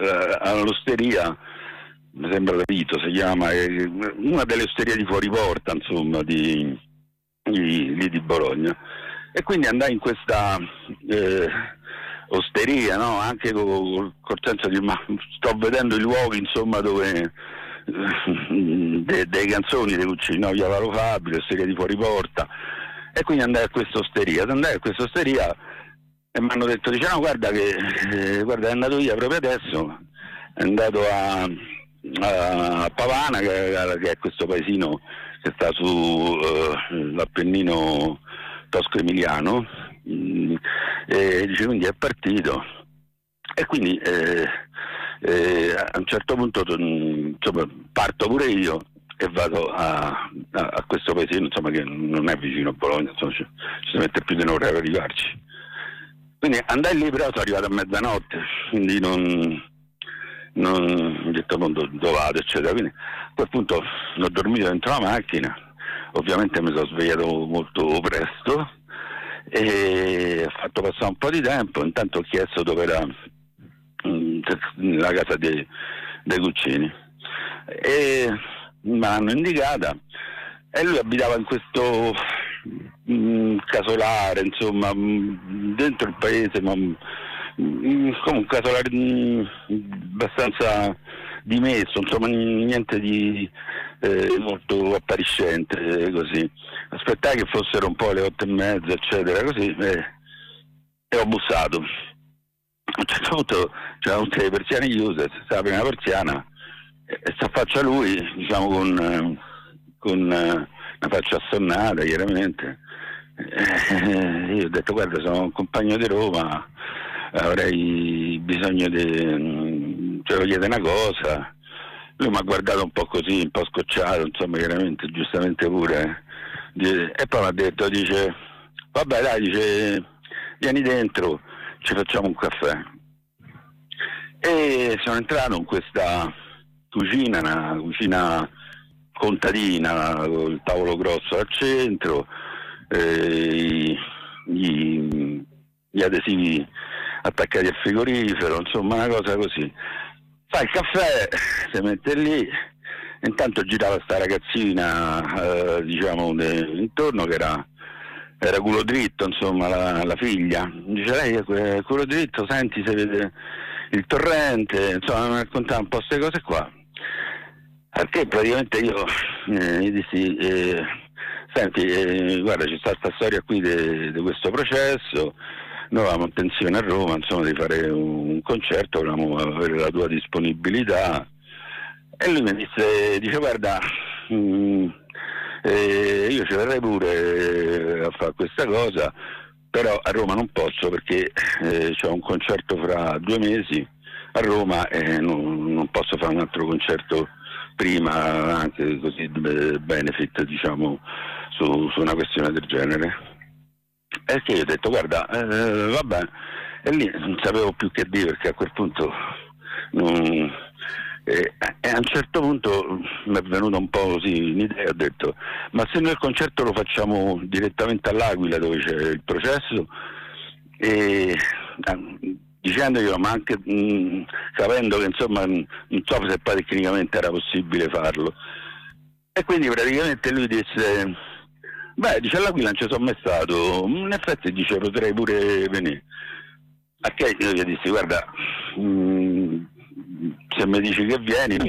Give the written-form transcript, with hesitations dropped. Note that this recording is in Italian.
all'osteria, mi sembra Vito si chiama, una delle osterie di fuori porta, insomma, di Bologna. E quindi andai in questa osteria, no? Anche col senso di ma sto vedendo i luoghi, insomma, dove dei canzoni dei Guccini, no? Via Paolo Fabio, osteria di fuori porta. E quindi andai a questa osteria e mi hanno detto, diciamo, guarda che guarda, è andato via proprio adesso, è andato a Pavana, che è questo paesino che sta su l'Appennino tosco-emiliano, e dice, quindi è partito. E quindi a un certo punto insomma, parto pure io e vado a questo paesino, insomma, che non è vicino a Bologna, insomma, ci si mette più di un'ora per arrivarci. Quindi andai lì, però sono arrivato a mezzanotte, quindi non ho detto dove vado, eccetera. Quindi a quel punto ho dormito dentro la macchina, ovviamente mi sono svegliato molto presto e ho fatto passare un po' di tempo. Intanto ho chiesto dove era la casa dei Guccini e me l'hanno indicata, e lui abitava in questo casolare, insomma, dentro il paese, ma come un casolare abbastanza dimesso, insomma, niente di molto appariscente, così. Aspettai che fossero un po' le 8:30, eccetera, così, e ho bussato. A un certo punto c'erano tutte le persiane chiuse, stava la prima persiana e si affaccia lui, diciamo, con una faccia assonnata, chiaramente. Io ho detto, guarda, sono un compagno di Roma, avrei bisogno ce lo chiede una cosa. Lui mi ha guardato un po' così, un po' scocciato, insomma, chiaramente, giustamente pure. E poi mi ha detto, dice, vabbè dai, dice, vieni dentro, ci facciamo un caffè. E sono entrato in questa cucina, una cucina contadina, con il tavolo grosso al centro, gli adesivi attaccati al frigorifero, insomma, una cosa così. Fa il caffè, si mette lì, intanto girava sta ragazzina, diciamo, intorno, che era culo dritto, insomma, la figlia. Dice, lei è culo dritto, senti se vede il torrente, insomma, mi raccontava un po' queste cose qua. Perché praticamente io gli dissi, senti, guarda, c'è sta questa storia qui di questo processo, noi avevamo intenzione a Roma, insomma, di fare un concerto, volevamo avere la tua disponibilità. E lui mi dice, guarda, io ci verrei pure a fare questa cosa, però a Roma non posso perché c'ho un concerto fra 2 mesi a Roma e non posso fare un altro concerto prima, anche così benefit, diciamo, su una questione del genere. E che io ho detto, guarda, vabbè, e lì non sapevo più che dire, perché a quel punto e a un certo punto mi è venuta un po' così un'idea, ho detto, ma se noi il concerto lo facciamo direttamente all'Aquila, dove c'è il processo, e dicendoglielo, ma anche sapendo che, insomma, non so se poi tecnicamente era possibile farlo. E quindi praticamente lui disse, beh, dice, all'Aquila non ci sono mai stato, in effetti, dice, potrei pure venire. A che io gli dissi, guarda, se mi dici che vieni,